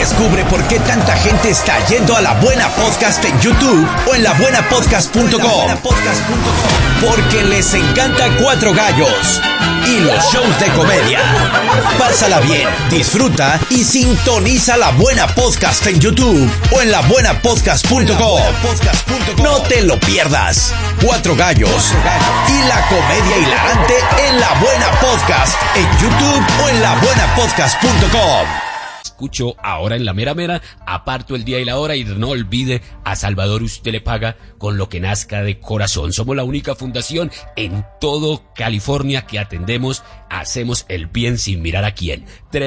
Descubre por qué tanta gente está yendo a La Buena Podcast en YouTube o en labuenapodcast.com. Porque les encanta Cuatro Gallos y los shows de comedia. Pásala bien, disfruta y sintoniza La Buena Podcast en YouTube o en labuenapodcast.com. No te lo pierdas. Cuatro Gallos y la comedia hilarante en La Buena Podcast en YouTube o en labuenapodcast.com. Escucho ahora en la mera mera, aparto el día y la hora y no olvide, a Salvador usted le paga con lo que nazca de corazón. Somos la única fundación en todo California que atendemos, hacemos el bien sin mirar a quién.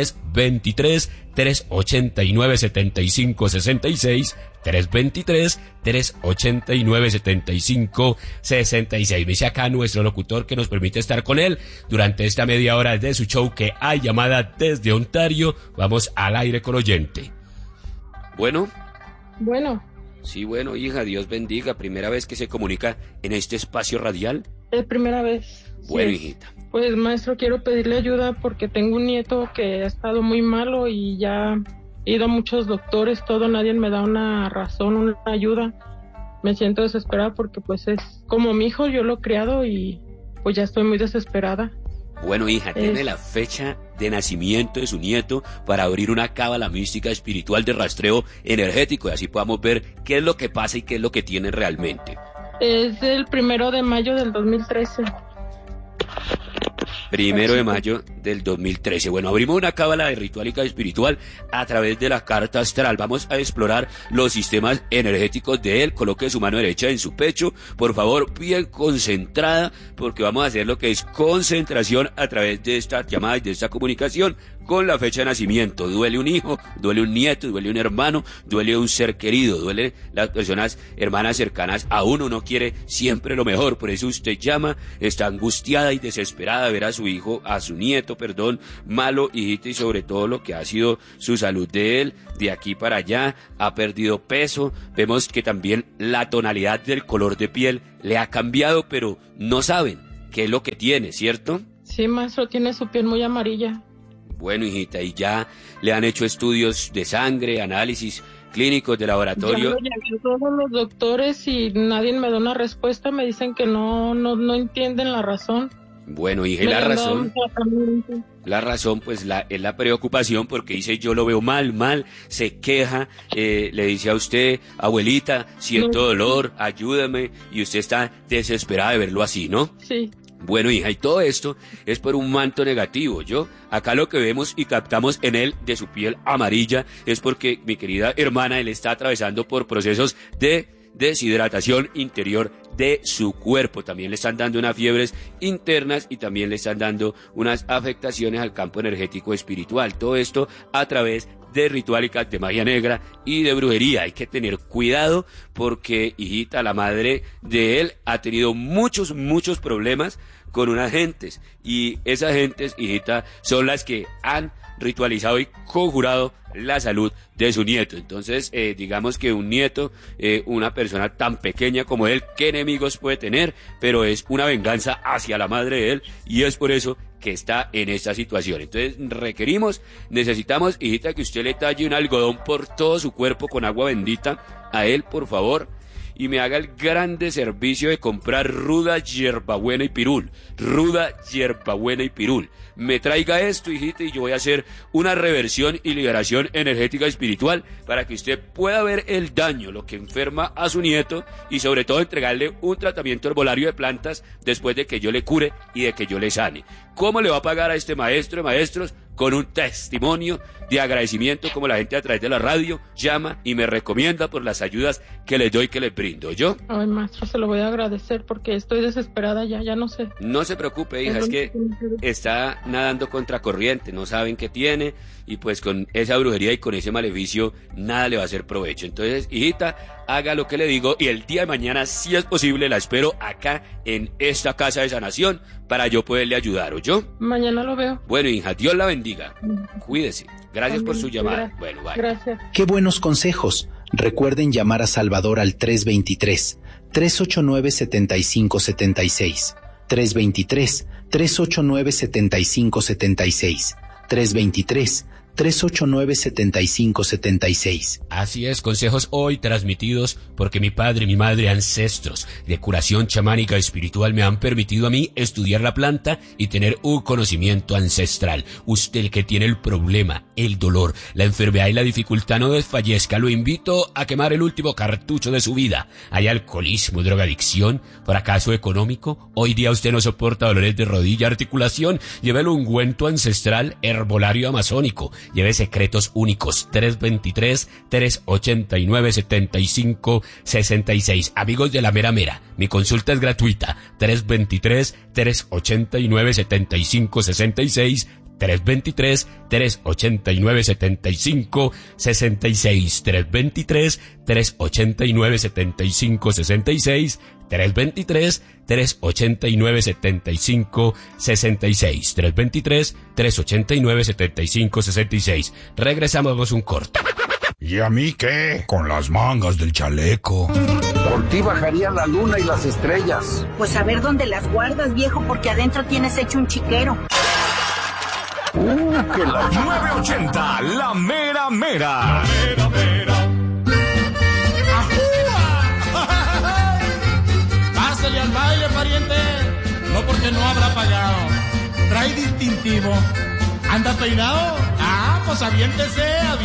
323-389-7566, 323-389-7566. Me dice acá nuestro locutor que nos permite estar con él durante esta media hora de su show que hay llamada desde Ontario. Vamos al aire con oyente. Bueno. Sí, bueno, hija, Dios bendiga. ¿Primera vez que se comunica en este espacio radial? Es primera vez. Bueno, sí. Hijita. Pues, maestro, quiero pedirle ayuda porque tengo un nieto que ha estado muy malo y ya he ido a muchos doctores, nadie me da una razón, una ayuda. Me siento desesperada porque pues es como mi hijo, yo lo he criado y pues ya estoy muy desesperada. Bueno, hija, tiene la fecha de nacimiento de su nieto para abrir una cábala mística espiritual de rastreo energético y así podamos ver qué es lo que pasa y qué es lo que tiene realmente. Es el 1 de mayo del 2013. 1 de mayo del 2013. Bueno, abrimos una cábala de ritualica espiritual a través de la carta astral. Vamos a explorar los sistemas energéticos de él. Coloque su mano derecha en su pecho, por favor, bien concentrada, porque vamos a hacer lo que es concentración a través de esta llamada y de esta comunicación con la fecha de nacimiento. Duele un hijo, duele un nieto, duele un hermano, duele un ser querido, duele las personas hermanas cercanas a uno. Uno quiere siempre lo mejor, por eso usted llama, está angustiada y desesperada de ver a su hijo, a su nieto, malo, hijita, y sobre todo lo que ha sido su salud de él, de aquí para allá, ha perdido peso, vemos que también la tonalidad del color de piel le ha cambiado, pero no saben qué es lo que tiene, ¿cierto? Sí, maestro, tiene su piel muy amarilla. Bueno, hijita, y ya le han hecho estudios de sangre, análisis clínicos de laboratorio. Ya lo llamé a todos los doctores y nadie me da una respuesta, me dicen que no entienden la razón. Bueno, hija, y la razón, pues es la preocupación, porque dice, yo lo veo mal, se queja, le dice a usted, abuelita, siento dolor, ayúdame, y usted está desesperada de verlo así, ¿no? Sí. Bueno, hija, y todo esto es por un manto negativo. Acá lo que vemos y captamos en él de su piel amarilla es porque, mi querida hermana, él está atravesando por procesos de deshidratación interior de su cuerpo. También le están dando unas fiebres internas y también le están dando unas afectaciones al campo energético espiritual. Todo esto a través de rituálicas, de magia negra y de brujería. Hay que tener cuidado porque, hijita, la madre de él ha tenido muchos problemas con unas gentes, y esas gentes, hijita, son las que han ritualizado y conjurado la salud de su nieto. Entonces, digamos que un nieto, una persona tan pequeña como él, ¿qué enemigos puede tener? Pero es una venganza hacia la madre de él, y es por eso que está en esta situación. Entonces necesitamos, hijita, que usted le talle un algodón por todo su cuerpo con agua bendita a él, por favor, y me haga el grande servicio de comprar ruda, hierbabuena y pirul. Me traiga esto, hijita, y yo voy a hacer una reversión y liberación energética espiritual para que usted pueda ver el daño, lo que enferma a su nieto, y sobre todo entregarle un tratamiento herbolario de plantas después de que yo le cure y de que yo le sane. ¿Cómo le va a pagar a este maestro de maestros? Con un testimonio de agradecimiento, como la gente a través de la radio llama y me recomienda por las ayudas que les doy, que les brindo. ¿Yo? Ay, maestro, se lo voy a agradecer porque estoy desesperada ya no sé. No se preocupe, hija, es que está nadando contracorriente, no saben qué tiene, y pues con esa brujería y con ese maleficio nada le va a hacer provecho. Entonces, hijita, haga lo que le digo, y el día de mañana, si es posible, la espero acá en esta casa de sanación para yo poderle ayudar, ¿oyó? Mañana lo veo. Bueno, hija, Dios la bendiga. Cuídese. Gracias por su llamada. Bueno, bye. Gracias. Qué buenos consejos. Recuerden llamar a Salvador al 323-389-7576. 323-389-7576. 389-7576. Así es, consejos hoy transmitidos porque mi padre y mi madre, ancestros de curación chamánica espiritual, me han permitido a mí estudiar la planta y tener un conocimiento ancestral. Usted, el que tiene el problema, el dolor, la enfermedad y la dificultad, no desfallezca. Lo invito a quemar el último cartucho de su vida. Hay alcoholismo, drogadicción, fracaso económico. Hoy día usted no soporta dolores de rodilla, articulación. Lleve el ungüento ancestral herbolario amazónico. Lleve secretos únicos. 323-389-7566. Amigos de la mera mera, mi consulta es gratuita. 323-389-7566. 323-389-7566. 323-389-7566. 323-389-7566. 323-389-7566. Regresamos un corto. ¿Y a mí qué? Con las mangas del chaleco. Por ti bajaría la luna y las estrellas. Pues a ver dónde las guardas, viejo, porque adentro tienes hecho un chiquero. Que la 980, la mera mera. La mera mera. Pásale al baile, pariente. No porque no habrá pagado. Trae distintivo. ¿Anda peinado? Ah, pues aviéntese.